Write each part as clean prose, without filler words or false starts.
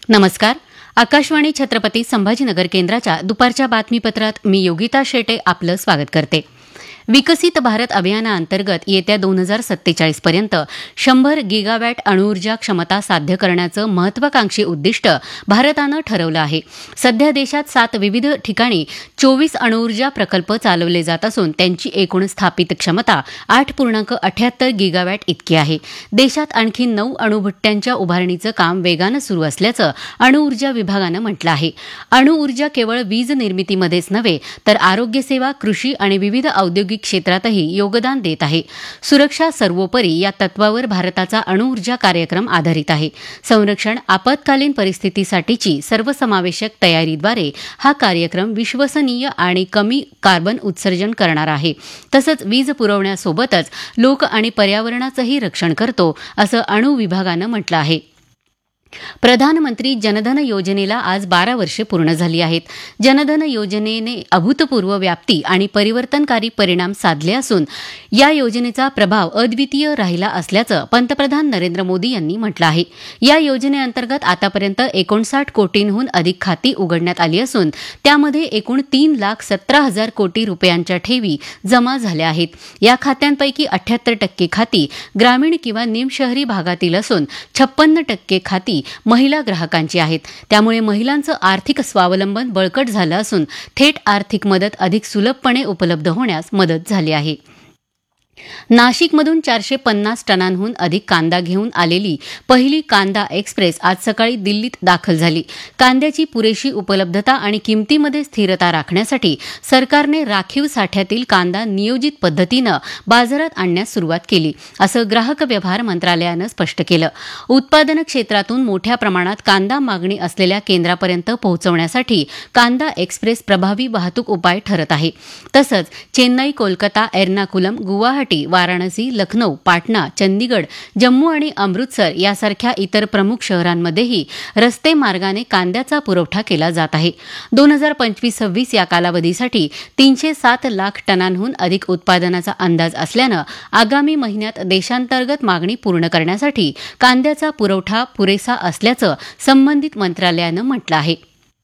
नमस्कार. आकाशवाणी छत्रपती संभाजीनगर केंद्राच्या दुपारच्या बातमीपत्रात मी योगिता शेटे आपलं स्वागत करते. विकसित भारत अभियानाअंतर्गत येत्या 2047 पर्यंत 100 गिगावॅट अणुऊर्जा क्षमता साध्य करण्याचं महत्वाकांक्षी उद्दिष्ट भारतानं ठरवलं आहे. सध्या देशात 7 विविध ठिकाणी 24 अणुऊर्जा प्रकल्प चालवले जात असून त्यांची एकूण स्थापित क्षमता 8.78 गिगावॅट इतकी आहे. देशात आणखी 9 अणुभट्ट्यांच्या उभारणीचं काम वेगानं सुरू असल्याचं अणुऊर्जा विभागानं म्हटलं आहे. अणुऊर्जा केवळ वीज निर्मितीमध्येच नव्हे तर आरोग्यसेवा, कृषी आणि विविध औद्योगिक क्षेत्रातही योगदान देत आहे. सुरक्षा सर्वोपरी या तत्वावर भारताचा अणुऊर्जा कार्यक्रम आधारित आहे. संरक्षण, आपत्कालीन परिस्थितीसाठीची सर्वसमावेशक तयारीद्वारे हा कार्यक्रम विश्वसनीय आणि कमी कार्बन उत्सर्जन करणार आहे. तसंच वीज पुरवण्यासोबतच लोक आणि पर्यावरणाचंही रक्षण करतो, असं अणु विभागानं म्हटलं आहे. प्रधानमंत्री जनधन योजनेला आज 12 वर्षे पूर्ण झाली आहेत. जनधन योजनेने अभूतपूर्व व्याप्ती आणि परिवर्तनकारी परिणाम साधले असून या योजनेचा प्रभाव अद्वितीय राहिला असल्याचं पंतप्रधान नरेंद्र मोदी यांनी म्हटलं आहे. या योजनेअंतर्गत आतापर्यंत 59 कोटींहून अधिक खाती उघडण्यात आली असून त्यामध्ये एकूण 3,17,000 कोटी रुपयांच्या ठेवी जमा झाल्या आहेत. या खात्यांपैकी 78% खाती ग्रामीण किंवा निमशहरी भागातील असून 56% खाती महिला ग्राहकांची आहेत. त्यामुळे महिलांचं आर्थिक स्वावलंबन बळकट झालं असून थेट आर्थिक मदत अधिक सुलभपणे उपलब्ध होण्यास मदत झाली आहे. नाशिकमधून 450 टनांहून अधिक कांदा घेऊन आलेली पहिली कांदा एक्सप्रेस आज सकाळी दिल्लीत दाखल झाली. कांद्याची पुरेशी उपलब्धता आणि किमतीमध्ये स्थिरता राखण्यासाठी सरकारने राखीव साठ्यातील कांदा नियोजित पद्धतीनं बाजारात आणण्यास सुरुवात केली, असं ग्राहक व्यवहार मंत्रालयानं स्पष्ट केलं. उत्पादन क्षेत्रातून मोठ्या प्रमाणात कांदा मागणी असलेल्या केंद्रापर्यंत पोहोचवण्यासाठी कांदा एक्सप्रेस प्रभावी वाहतूक उपाय ठरत आहे. तसंच चेन्नई, कोलकाता, एर्नाकुलम, गुवाहाटी, वाराणसी, लखनौ, पाटणा, चंदीगड, जम्मू आणि अमृतसर यासारख्या इतर प्रमुख शहरांमध्येही रस्ते मार्गाने कांद्याचा पुरवठा केला जात आहे. 2025-26 या कालावधीसाठी 307 लाख टनांहून अधिक उत्पादनाचा अंदाज असल्यानं आगामी महिन्यात देशांतर्गत मागणी पूर्ण करण्यासाठी कांद्याचा पुरवठा पुरेसा असल्याचं संबंधित मंत्रालयानं म्हटलं आहे.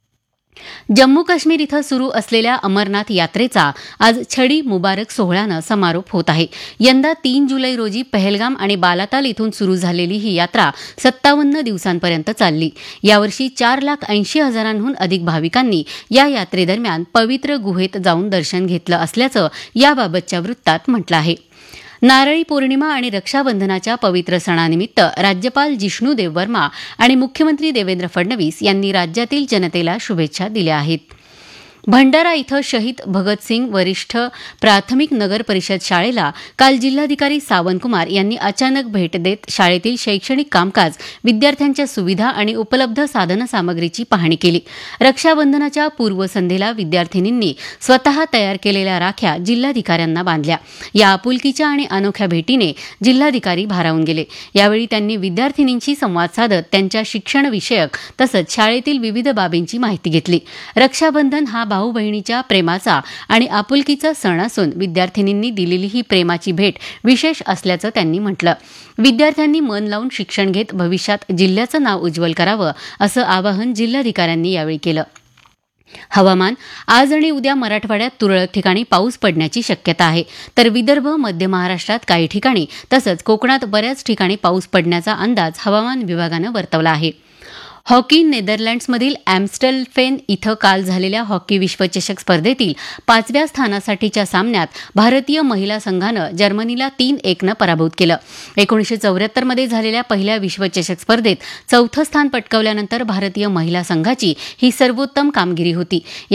जम्मू काश्मीर इथं सुरू असलेल्या अमरनाथ यात्रेचा आज छडी मुबारक सोहळ्यानं समारोप होत आहे. यंदा 3 जुलै रोजी पहलगाम आणि बालाताल इथून सुरू झालेली ही यात्रा 57 दिवसांपर्यंत चालली. यावर्षी 4,80,000हून अधिक भाविकांनी या यात्रेदरम्यान पवित्र गुहेत जाऊन दर्शन घेतलं असल्याचं याबाबतच्या वृत्तात म्हटलं आहे. नारळी पौर्णिमा आणि रक्षाबंधनाच्या पवित्र सणानिमित्त राज्यपाल जिष्णू देववर्मा आणि मुख्यमंत्री देवेंद्र फडणवीस यांनी राज्यातील जनतेला शुभेच्छा दिल्या आहेत. भंडारा इथं शहीद भगतसिंग वरिष्ठ प्राथमिक नगर परिषद शाळेला काल जिल्हाधिकारी सावंतकुमार यांनी अचानक भेट देत शाळेतील शैक्षणिक कामकाज, विद्यार्थ्यांच्या सुविधा आणि उपलब्ध साधनसामग्रीची पाहणी केली. रक्षाबंधनाच्या पूर्वसंध्येला विद्यार्थिनींनी स्वतः तयार केलेल्या राख्या जिल्हाधिकाऱ्यांना बांधल्या. या आपुलकीच्या आणि अनोख्या भेटीने जिल्हाधिकारी भारावून गेले. यावेळी त्यांनी विद्यार्थिनींशी संवाद साधत त्यांच्या शिक्षणविषयक तसंच शाळेतील विविध बाबींची माहिती घेतली. रक्षाबंधन हा भाऊ बहिणीच्या प्रेमाचा आणि आपुलकीचा सण असून विद्यार्थिनींनी दिलेली ही प्रेमाची भेट विशेष असल्याचं त्यांनी म्हटलं. विद्यार्थ्यांनी मन लावून शिक्षण घेत भविष्यात जिल्ह्याचं नाव उज्ज्वल करावं असं आवाहन जिल्हाधिकाऱ्यांनी यावेळी केलं. हवामान. आज आणि उद्या मराठवाड्यात तुरळक ठिकाणी पाऊस पडण्याची शक्यता आहे, तर विदर्भ, मध्य महाराष्ट्रात काही ठिकाणी तसंच कोकणात बऱ्याच ठिकाणी पाऊस पडण्याचा अंदाज हवामान विभागानं वर्तवला आहे. हॉकी. नेदरलँड्समधील ॲम्स्टलफेन इथं काल झालेल्या हॉकी विश्वचषक स्पर्धेतील 5व्या स्थानासाठीच्या सामन्यात भारतीय महिला संघानं जर्मनीला 3-1नं पराभूत केलं. 1974 मध्ये झालेल्या पहिल्या विश्वचषक स्पर्धेत 4थं स्थान पटकावल्यानंतर भारतीय महिला संघाची ही सर्वोत्तम कामगिरी होती.